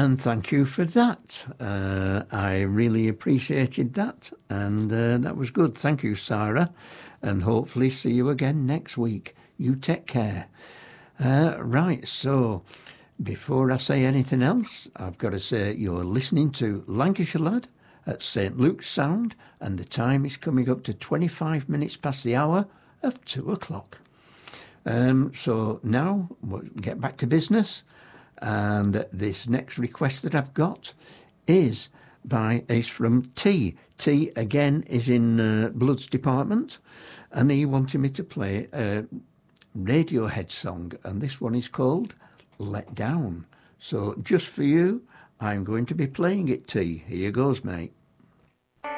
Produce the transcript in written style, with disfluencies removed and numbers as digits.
And thank you for that. I really appreciated that, and that was good. Thank you, Sarah, and hopefully see you again next week. You take care. Right, so before I say anything else, I've got to say you're listening to Lancashire Lad at St Luke's Sound, and the time is coming up to 25 minutes past the hour of 2 o'clock. So now we'll get back to business, and this next request that I've got is from T. T, again, is in Bloods Department, and he wanted me to play a Radiohead song, and this one is called Let Down. So just for you, I'm going to be playing it, T. Here goes, mate.